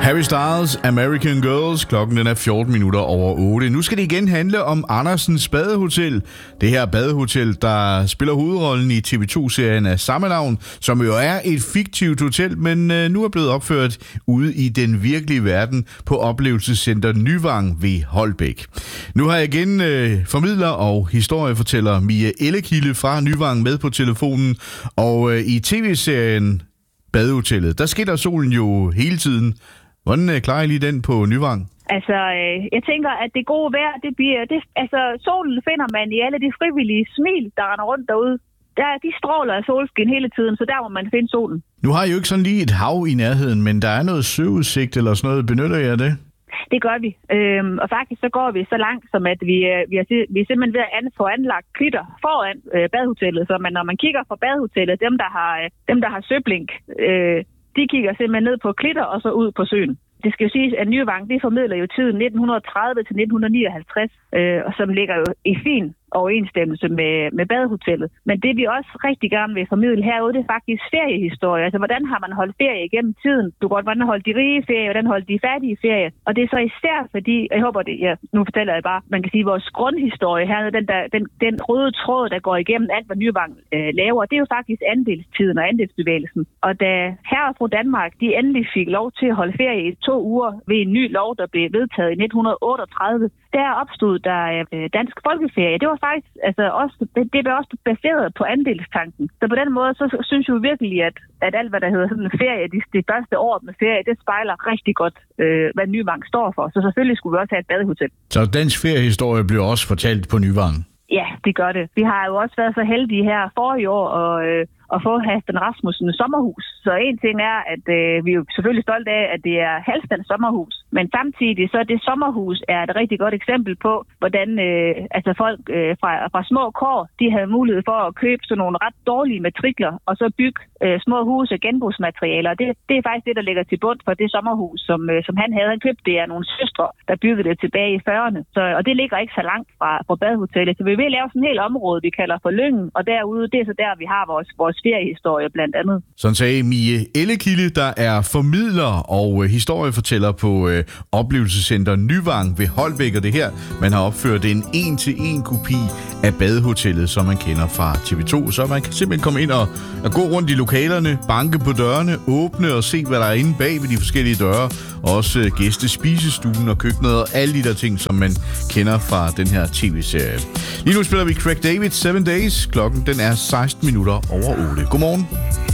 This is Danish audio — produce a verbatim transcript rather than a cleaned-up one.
Harry Styles, American Girls. Klokken den er fjorten minutter over otte. Nu skal det igen handle om Andersens Badehotel. Det her badehotel, der spiller hovedrollen i T V to-serien af samme navn, som jo er et fiktivt hotel, men nu er blevet opført ude i den virkelige verden på oplevelsescenter Nyvang ved Holbæk. Nu har jeg igen øh, formidler og historiefortæller Mia Ellekilde fra Nyvang med på telefonen, og øh, i tv-serien Badehotellet, der skinner solen jo hele tiden. Hvordan øh, klarer I lige den på Nyvang? Altså, øh, jeg tænker, at det gode vejr, det bliver... Det, altså, solen finder man i alle de frivillige smil, der render rundt derude. Der, de stråler af solskin hele tiden, så der må man finde solen. Nu har I jo ikke sådan lige et hav i nærheden, men der er noget søudsigt eller sådan noget. Benytter jeg det? Det gør vi. Øhm, og faktisk så går vi så langt, som at vi, øh, vi, er, vi er simpelthen ved at få anlagt klitter foran øh, badehotellet. Så man, når man kigger fra badehotellet, dem der har, øh, dem, der har søblink, øh, de kigger simpelthen ned på klitter og så ud på søen. Det skal jo siges, at Nyvang, det formidler jo tiden nitten tredive til nitten nioghalvtreds, øh, og som ligger jo i fin overensstemmelse med, med badehotellet. Men det vi også rigtig gerne vil formidle herude, det er faktisk feriehistorie. Altså, hvordan har man holdt ferie igennem tiden? Du kan godt, hvordan holdt de rige ferie, hvordan holdt de fattige ferie? Og det er så især fordi, jeg håber det, ja, nu fortæller jeg bare, man kan sige, vores grundhistorie her, den, der, den, den røde tråd, der går igennem alt, hvad Nyvang øh, laver, det er jo faktisk andelstiden og andelsbevægelsen. Og da herre og fru Danmark, de endelig fik lov til at holde ferie i to uger ved en ny lov, der blev vedtaget i nitten otteogtredive, der opstod der øh, dansk folkeferie. Det var faktisk, altså også, det, det blev også baseret på andelstanken. Så på den måde, så synes jeg jo virkelig, at, at alt, hvad der hedder sådan en ferie, de, de første år med ferie, det spejler rigtig godt, øh, hvad Nyvang står for. Så selvfølgelig skulle vi også have et badehotel. Så dansk feriehistorie blev også fortalt på Nyvang? Ja, det gør det. Vi har jo også været så heldige her forrige år og, øh, at få Halfdan Rasmussen sommerhus. Så en ting er, at øh, vi er jo selvfølgelig stolte af, at det er Halfdans sommerhus. Men samtidig så det sommerhus er et rigtig godt eksempel på, hvordan øh, altså folk øh, fra, fra små kår, de havde mulighed for at købe sådan nogle ret dårlige matrikler, og så bygge øh, små huse af genbrugsmaterialer. Det, det er faktisk det, der ligger til bund for det sommerhus, som, øh, som han havde. Han købte det af nogle søstre, der byggede det tilbage i fyrrerne. Så, og det ligger ikke så langt fra, fra badehotellet. Så vi vil lave sådan et helt område, vi kalder for Lyngen, og derude, det er så der, vi har vores, vores feriehistorie blandt andet. Sådan sagde Mia Ellekilde, der er formidler og øh, historiefortæller på øh, oplevelsescenter Nyvang ved Holbæk, og det her, man har opført en en-til-en kopi af badehotellet, som man kender fra T V to, så man kan simpelthen komme ind og, og gå rundt i lokalerne, banke på dørene, åbne og se, hvad der er inde bag ved de forskellige døre, og også øh, gæste spisestuen og køkkenet og alle de der ting, som man kender fra den her tv-serie. Lige nu spiller vi Craig David, Seven Days. Klokken den er seksten minutter over otte. Godmorgen.